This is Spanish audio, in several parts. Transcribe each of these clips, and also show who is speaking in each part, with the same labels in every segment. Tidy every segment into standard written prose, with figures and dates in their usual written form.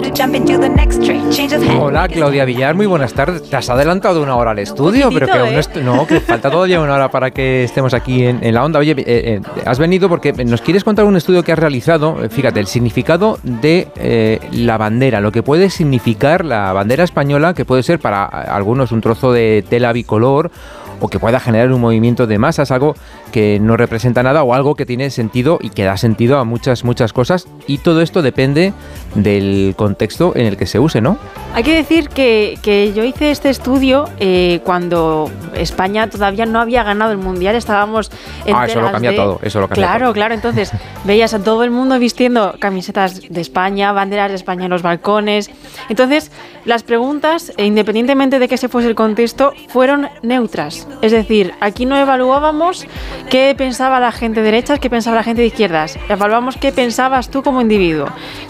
Speaker 1: Hola, Claudia Villar, muy buenas tardes. Te has adelantado una hora al estudio, pero que no, que falta todavía una hora para que estemos aquí en la onda. Oye, has venido porque nos quieres contar un estudio que has realizado. Fíjate, el significado de la bandera, lo que puede significar la bandera española, que puede ser para algunos un trozo de tela bicolor, o que pueda generar un movimiento de masas, algo que no representa nada o algo que tiene sentido y que da sentido a muchas cosas, y todo esto depende del contexto en el que se use, ¿no?
Speaker 2: Hay que decir que yo hice este estudio cuando España todavía no había ganado el Mundial, estábamos en
Speaker 1: eso lo cambia todo, eso lo cambia todo.
Speaker 2: Claro, entonces veías a todo el mundo vistiendo camisetas de España, banderas de España en los balcones. Entonces, las preguntas, independientemente de que se fuese el contexto, fueron neutras. Es decir, aquí no evaluábamos qué pensaba la gente de derechas, qué pensaba la gente de izquierdas. Evaluamos qué pensabas tú como individuo.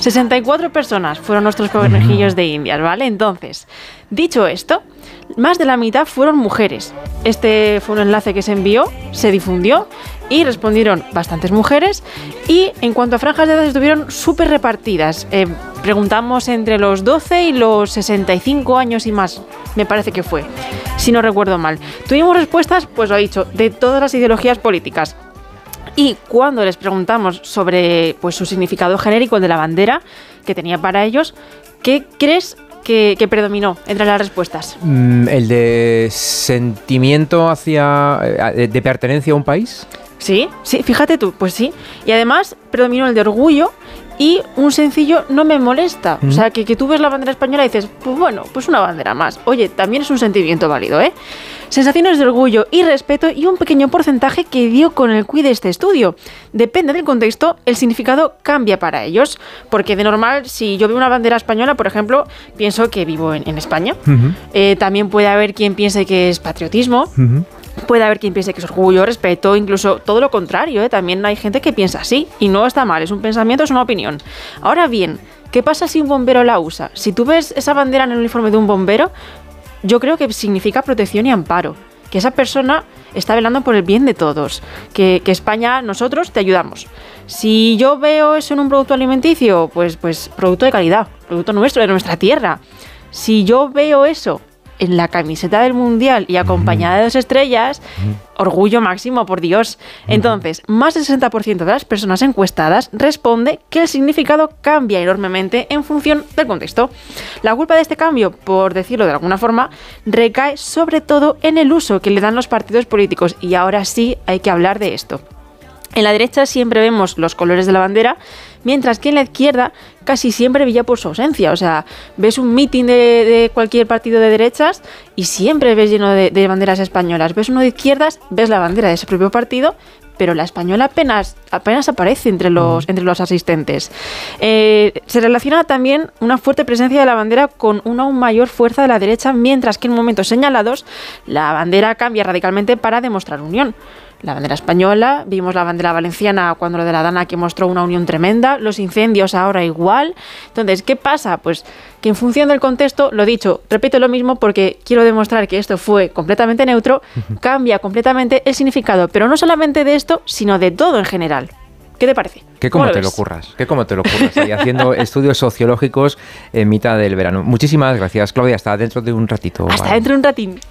Speaker 2: 64 personas fueron nuestros conejillos de Indias, ¿vale? Entonces, dicho esto, más de la mitad fueron mujeres. Este fue un enlace que se envió, se difundió y respondieron bastantes mujeres. Y en cuanto a franjas de edad, estuvieron súper repartidas. Preguntamos entre los 12 y los 65 años y más, me parece que fue, si no recuerdo mal. Tuvimos respuestas, pues lo he dicho, de todas las ideologías políticas. Y cuando les preguntamos sobre pues, su significado genérico, el de la bandera que tenía para ellos, ¿qué crees que predominó entre las respuestas?
Speaker 1: ¿El de sentimiento de pertenencia a un país?
Speaker 2: Sí, fíjate tú, pues sí. Y además predominó el de orgullo y un sencillo no me molesta. O sea, que tú ves la bandera española y dices, pues bueno, pues una bandera más. Oye, también es un sentimiento válido, ¿eh? Sensaciones de orgullo y respeto y un pequeño porcentaje que dio con el quid de este estudio. Depende del contexto, el significado cambia para ellos. Porque de normal, si yo veo una bandera española, por ejemplo, pienso que vivo en España. También puede haber quien piense que es patriotismo. Puede haber quien piense que es orgullo, respeto, incluso todo lo contrario, ¿eh? También hay gente que piensa así y no está mal, es un pensamiento, es una opinión. Ahora bien, ¿qué pasa si un bombero la usa? Si tú ves esa bandera en el uniforme de un bombero, yo creo que significa protección y amparo, que esa persona está velando por el bien de todos, que España, nosotros te ayudamos. Si yo veo eso en un producto alimenticio, pues producto de calidad, producto nuestro, de nuestra tierra. Si yo veo eso en la camiseta del Mundial y acompañada de 2 estrellas, orgullo máximo, por Dios. Entonces, más del 60% de las personas encuestadas responde que el significado cambia enormemente en función del contexto. La culpa de este cambio, por decirlo de alguna forma, recae sobre todo en el uso que le dan los partidos políticos. Y ahora sí hay que hablar de esto. En la derecha siempre vemos los colores de la bandera, mientras que en la izquierda casi siempre brilla por su ausencia. O sea, ves un mitin de cualquier partido de derechas y siempre ves lleno de banderas españolas. Ves uno de izquierdas, ves la bandera de ese propio partido, pero la española apenas aparece entre los asistentes. Se relaciona también una fuerte presencia de la bandera con una aún mayor fuerza de la derecha, mientras que en momentos señalados la bandera cambia radicalmente para demostrar unión. La bandera española, vimos la bandera valenciana cuando lo de la Dana, que mostró una unión tremenda, los incendios ahora igual. Entonces, ¿qué pasa? Pues que en función del contexto, lo dicho, repito lo mismo porque quiero demostrar que esto fue completamente neutro, cambia completamente el significado, pero no solamente de esto, sino de todo en general. ¿Qué te parece?
Speaker 1: ¿Cómo te lo ocurras? Ahí haciendo estudios sociológicos en mitad del verano. Muchísimas gracias, Claudia. Hasta dentro de un ratito.
Speaker 2: Hasta dentro de un ratín.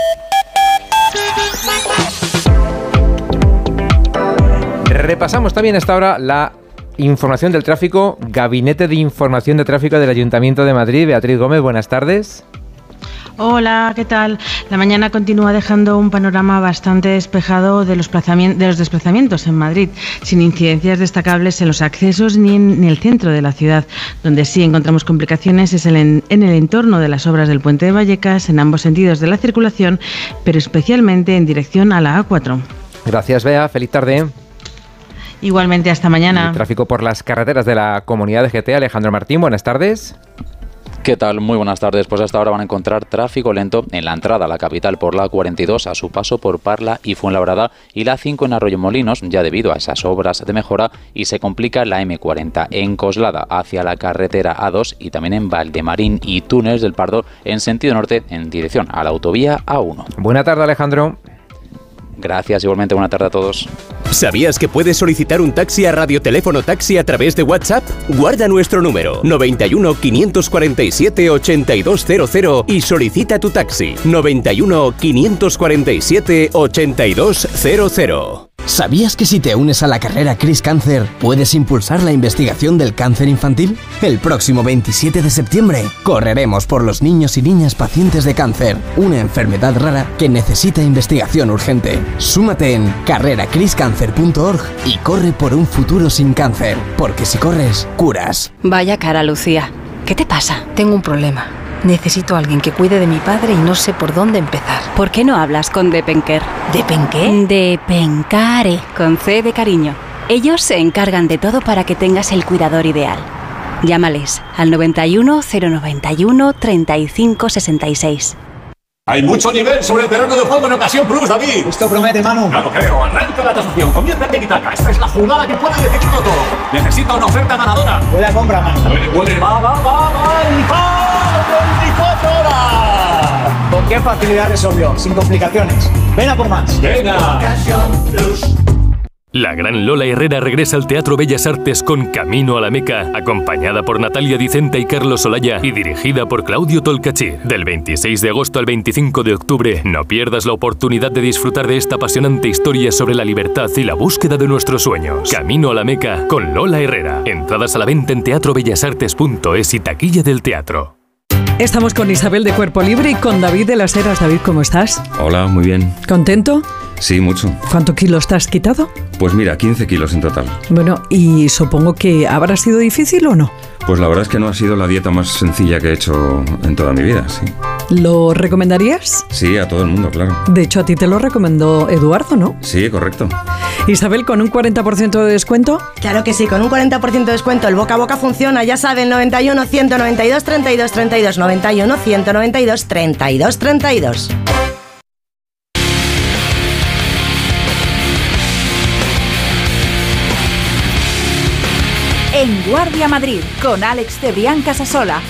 Speaker 1: Repasamos también hasta ahora la información del tráfico. Gabinete de Información de Tráfico del Ayuntamiento de Madrid. Beatriz Gómez, buenas tardes.
Speaker 3: Hola, ¿qué tal? La mañana continúa dejando un panorama bastante despejado de los desplazamientos en Madrid, sin incidencias destacables en los accesos ni en el centro de la ciudad. Donde sí encontramos complicaciones es en el entorno de las obras del Puente de Vallecas, en ambos sentidos de la circulación, pero especialmente en dirección a la A4.
Speaker 1: Gracias, Bea. Feliz tarde.
Speaker 3: Igualmente, hasta mañana.
Speaker 1: El tráfico por las carreteras de la Comunidad de GT. Alejandro Martín, buenas tardes.
Speaker 4: ¿Qué tal? Muy buenas tardes. Pues hasta ahora van a encontrar tráfico lento en la entrada a la capital por la 42 a su paso por Parla y Fuenlabrada, y la 5 en Arroyomolinos, ya debido a esas obras de mejora, y se complica la M40 en Coslada hacia la carretera A2 y también en Valdemarín y Túnez del Pardo en sentido norte en dirección a la autovía A1.
Speaker 1: Buena tarde, Alejandro.
Speaker 4: Gracias, igualmente buena tarde a todos.
Speaker 5: ¿Sabías que puedes solicitar un taxi a Radioteléfono Taxi a través de WhatsApp? Guarda nuestro número 91 547 8200 y solicita tu taxi 91 547 8200.
Speaker 6: ¿Sabías que si te unes a la carrera Cris Cáncer puedes impulsar la investigación del cáncer infantil? El próximo 27 de septiembre correremos por los niños y niñas pacientes de cáncer, una enfermedad rara que necesita investigación urgente. Súmate en carreracriscancer.org y corre por un futuro sin cáncer, porque si corres, curas.
Speaker 7: Vaya cara, Lucía. ¿Qué te pasa? Tengo un problema. Necesito a alguien que cuide de mi padre y no sé por dónde empezar. ¿Por qué no hablas con Depenker? ¿Depenqué? Depencare, con C de cariño. Ellos se encargan de todo para que tengas el cuidador ideal. Llámales al 91 091 35 66.
Speaker 8: Hay mucho nivel sobre el terreno de juego en Ocasión Plus, David.
Speaker 9: Esto promete, Manu.
Speaker 8: Ya lo creo. Arranca la tasación. Comienza el tiki-taka. Esta es la jugada que puede decidirlo todo. Necesita una oferta ganadora.
Speaker 9: Buena compra, Manu.
Speaker 8: Puede. Va. ¡El 24 horas!
Speaker 9: ¿Con qué facilidad resolvió? Sin complicaciones. Ven a por más.
Speaker 8: Venga. Ocasión Plus.
Speaker 10: La gran Lola Herrera regresa al Teatro Bellas Artes con Camino a la Meca, acompañada por Natalia Dicenta y Carlos Olaya y dirigida por Claudio Tolcachir. Del 26 de agosto al 25 de octubre, no pierdas la oportunidad de disfrutar de esta apasionante historia sobre la libertad y la búsqueda de nuestros sueños. Camino a la Meca con Lola Herrera. Entradas a la venta en teatrobellasartes.es y taquilla del teatro.
Speaker 11: Estamos con Isabel de Cuerpo Libre y con David de las Heras. David, ¿cómo estás?
Speaker 12: Hola, muy bien.
Speaker 11: ¿Contento?
Speaker 12: Sí, mucho.
Speaker 11: ¿Cuántos kilos te has quitado?
Speaker 12: Pues mira, 15 kilos en total.
Speaker 11: Bueno, y supongo que habrá sido difícil o no.
Speaker 12: Pues la verdad es que no ha sido la dieta más sencilla que he hecho en toda mi vida, sí.
Speaker 11: ¿Lo recomendarías?
Speaker 12: Sí, a todo el mundo, claro.
Speaker 11: De hecho, a ti te lo recomendó Eduardo, ¿no?
Speaker 12: Sí, correcto.
Speaker 11: Isabel, ¿con un 40% de descuento?
Speaker 13: Claro que sí, con un 40% de descuento. El boca a boca funciona, ya saben, 91 192 32 32, 91 192 32 32.
Speaker 14: En Guardia Madrid, con Alex Cebrián Casasola.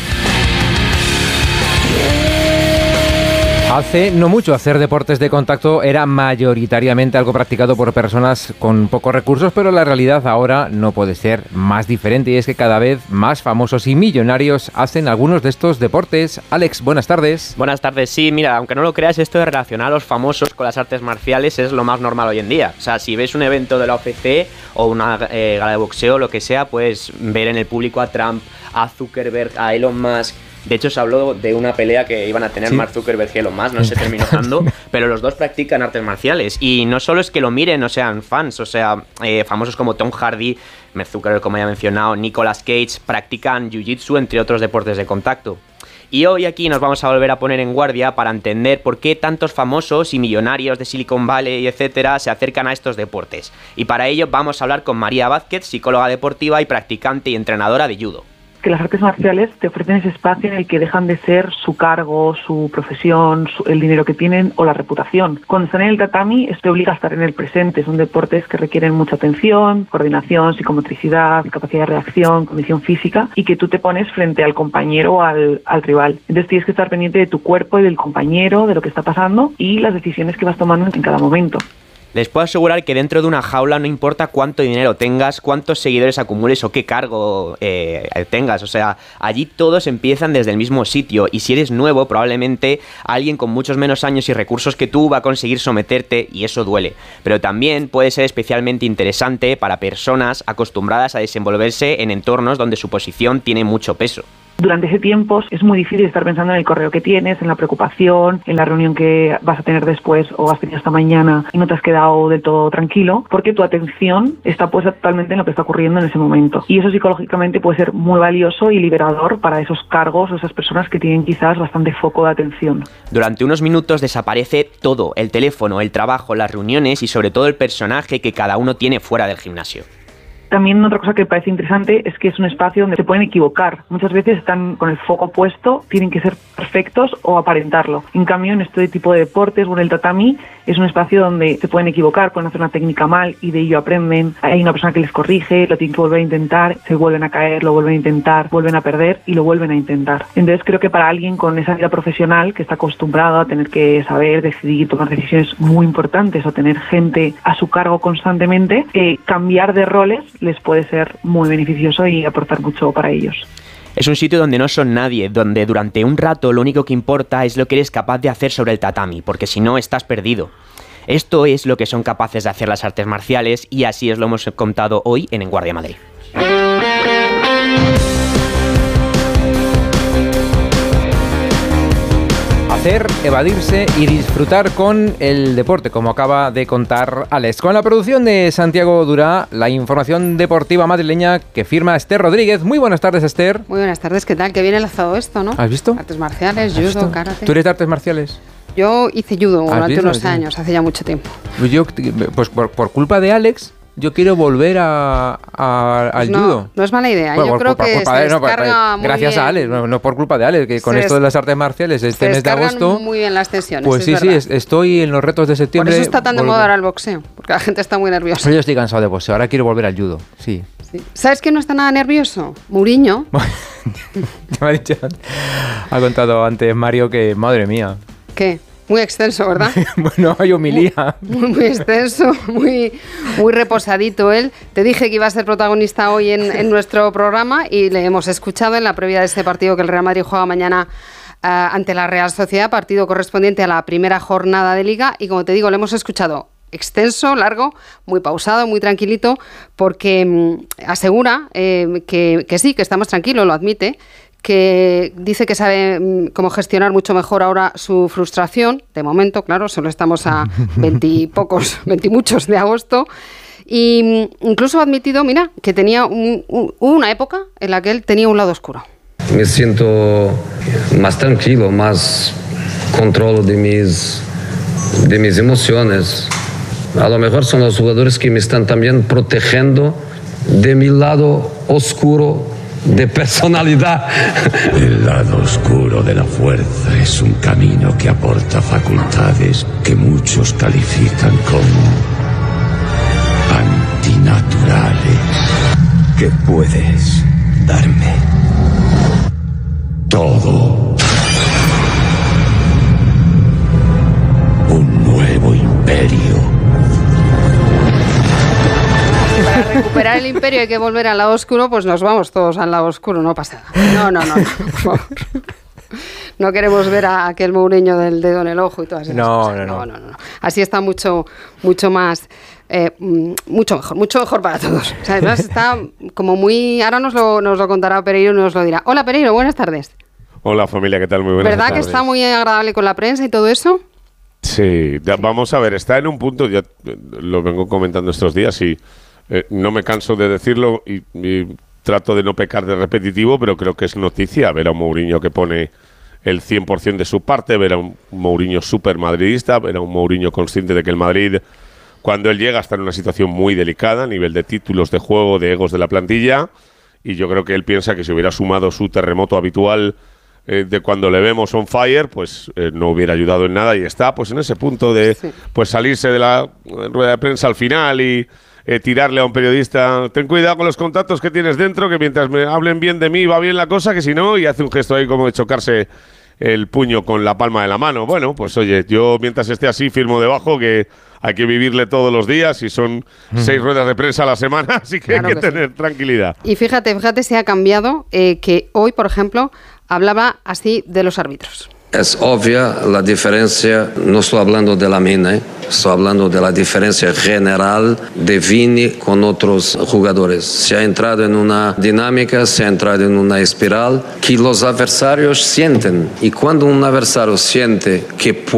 Speaker 1: Hace no mucho hacer deportes de contacto era mayoritariamente algo practicado por personas con pocos recursos, pero la realidad ahora no puede ser más diferente y es que cada vez más famosos y millonarios hacen algunos de estos deportes. Alex, buenas tardes.
Speaker 15: Buenas tardes, sí, mira, aunque no lo creas, esto de relacionar a los famosos con las artes marciales es lo más normal hoy en día. O sea, si ves un evento de la UFC o una gala de boxeo, lo que sea, puedes ver en el público a Trump, a Zuckerberg, a Elon Musk. De hecho, se habló de una pelea que iban a tener Mark Zuckerberg y Elon Musk, no se terminó dando, pero los dos practican artes marciales. Y no solo es que lo miren o sean fans, o sea, famosos como Tom Hardy, Zuckerberg, como ya he mencionado, Nicolas Cage, practican jiu-jitsu, entre otros deportes de contacto. Y hoy aquí nos vamos a volver a poner en guardia para entender por qué tantos famosos y millonarios de Silicon Valley, etcétera, se acercan a estos deportes. Y para ello vamos a hablar con María Vázquez, psicóloga deportiva y practicante y entrenadora de judo.
Speaker 16: Que las artes marciales te ofrecen ese espacio en el que dejan de ser su cargo, su profesión, el dinero que tienen o la reputación. Cuando están en el tatami, esto te obliga a estar en el presente. Son deportes que requieren mucha atención, coordinación, psicomotricidad, capacidad de reacción, condición física, y que tú te pones frente al compañero o al rival. Entonces tienes que estar pendiente de tu cuerpo y del compañero, de lo que está pasando y las decisiones que vas tomando en cada momento.
Speaker 15: Les puedo asegurar que dentro de una jaula no importa cuánto dinero tengas, cuántos seguidores acumules o qué cargo tengas. O sea, allí todos empiezan desde el mismo sitio y si eres nuevo, probablemente alguien con muchos menos años y recursos que tú va a conseguir someterte y eso duele. Pero también puede ser especialmente interesante para personas acostumbradas a desenvolverse en entornos donde su posición tiene mucho peso.
Speaker 16: Durante ese tiempo es muy difícil estar pensando en el correo que tienes, en la preocupación, en la reunión que vas a tener después o has tenido esta mañana y no te has quedado del todo tranquilo, porque tu atención está puesta totalmente en lo que está ocurriendo en ese momento. Y eso psicológicamente puede ser muy valioso y liberador para esos cargos o esas personas que tienen quizás bastante foco de atención.
Speaker 15: Durante unos minutos desaparece todo, el teléfono, el trabajo, las reuniones y sobre todo el personaje que cada uno tiene fuera del gimnasio.
Speaker 16: También otra cosa que me parece interesante es que es un espacio donde se pueden equivocar. Muchas veces están con el foco puesto, tienen que ser perfectos o aparentarlo. En cambio, en este tipo de deportes o en el tatami es un espacio donde se pueden equivocar, pueden hacer una técnica mal y de ello aprenden. Hay una persona que les corrige, lo tienen que volver a intentar, se vuelven a caer, lo vuelven a intentar, vuelven a perder y lo vuelven a intentar. Entonces creo que para alguien con esa vida profesional que está acostumbrado a tener que saber, decidir, tomar decisiones muy importantes o tener gente a su cargo constantemente, cambiar de roles les puede ser muy beneficioso y aportar mucho para ellos.
Speaker 15: Es un sitio donde no son nadie, donde durante un rato lo único que importa es lo que eres capaz de hacer sobre el tatami, porque si no estás perdido. Esto es lo que son capaces de hacer las artes marciales y así os lo hemos contado hoy en Guardia Madrid.
Speaker 1: Hacer, evadirse y disfrutar con el deporte, como acaba de contar Alex. Con la producción de Santiago Durá, la información deportiva madrileña que firma Esther Rodríguez. Muy buenas tardes, Esther.
Speaker 17: Muy buenas tardes, ¿qué tal? Qué bien enlazado esto, ¿no?
Speaker 1: ¿Has visto?
Speaker 17: Artes marciales, judo, karate.
Speaker 1: ¿Tú eres de artes marcides?
Speaker 17: Yo hice judo durante unos años, hace ya mucho tiempo.
Speaker 1: Yo, pues por culpa de Alex, yo quiero volver al judo.
Speaker 17: No es mala idea.
Speaker 1: Bueno,
Speaker 17: yo creo que se descarga muy
Speaker 1: gracias
Speaker 17: bien.
Speaker 1: A Alex, no por culpa de Alex, que con esto de las artes marciales este mes de agosto...
Speaker 17: muy bien las tensiones,
Speaker 1: pues sí, estoy en los retos de septiembre.
Speaker 17: Por eso está tan de moda ahora el boxeo, porque la gente está muy nerviosa.
Speaker 1: Pues yo estoy cansado de boxeo, ahora quiero volver al judo, sí.
Speaker 17: ¿Sabes quién no está nada nervioso? Mourinho.
Speaker 1: Ha contado antes Mario que, madre mía.
Speaker 17: ¿Qué? Muy extenso, ¿verdad?
Speaker 1: Bueno, hay homilía.
Speaker 17: Muy extenso, muy reposadito él. Te dije que iba a ser protagonista hoy en nuestro programa y le hemos escuchado en la previa de este partido que el Real Madrid juega mañana ante la Real Sociedad, partido correspondiente a la primera jornada de Liga. Y como te digo, le hemos escuchado extenso, largo, muy pausado, muy tranquilito, porque asegura que sí, que está más tranquilo, lo admite, que dice que sabe cómo gestionar mucho mejor ahora su frustración. De momento, claro, solo estamos a 20 muchos de agosto. Y incluso ha admitido, mira, que tenía una época en la que él tenía un lado oscuro.
Speaker 18: Me siento más tranquilo, más controlo de mis emociones. A lo mejor son los jugadores que me están también protegiendo de mi lado oscuro de personalidad.
Speaker 19: El lado oscuro de la fuerza es un camino que aporta facultades que muchos califican como antinaturales. ¿Qué puedes darme? Todo. Un nuevo imperio.
Speaker 17: Para recuperar el imperio hay que volver al lado oscuro, pues nos vamos todos al lado oscuro, no pasa nada. No, por favor. No queremos ver a aquel Mourinho del dedo en el ojo y todas esas cosas. No. Así está mucho más, mucho mejor para todos. O sea, además está como muy... Ahora nos lo contará Pereiro y nos lo dirá. Hola Pereiro, buenas tardes.
Speaker 20: Hola familia, ¿qué tal? Muy buenas tardes.
Speaker 17: ¿Verdad que está muy agradable con la prensa y todo eso?
Speaker 20: Sí, vamos a ver, está en un punto, ya lo vengo comentando estos días y no me canso de decirlo y trato de no pecar de repetitivo, pero creo que es noticia ver a un Mourinho que pone el 100% de su parte, ver a un Mourinho súper madridista, ver a un Mourinho consciente de que el Madrid, cuando él llega, está en una situación muy delicada a nivel de títulos de juego, de egos de la plantilla, y yo creo que él piensa que si hubiera sumado su terremoto habitual de cuando le vemos on fire, pues no hubiera ayudado en nada y está pues en ese punto de pues salirse de la rueda de prensa al final y tirarle a un periodista, ten cuidado con los contactos que tienes dentro, que mientras me hablen bien de mí va bien la cosa, que si no, y hace un gesto ahí como de chocarse el puño con la palma de la mano. Bueno, pues oye, yo mientras esté así firmo debajo que hay que vivirle todos los días y son 6 ruedas de prensa a la semana, así que claro hay que tener tranquilidad.
Speaker 17: Y fíjate si ha cambiado, que hoy, por ejemplo, hablaba así de los árbitros.
Speaker 18: Es obvia la diferencia, no estoy hablando de la mina, estoy hablando de la diferencia general de Vini con otros jugadores. Se ha entrado en una dinámica, se ha entrado en una espiral que los adversarios sienten. Y cuando un adversario siente que